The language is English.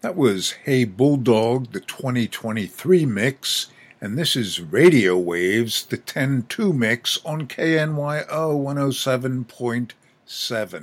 That was Hey Bulldog, the 2023 mix, and this is Radio Waves, the 10-2 mix on KNYO 107.7.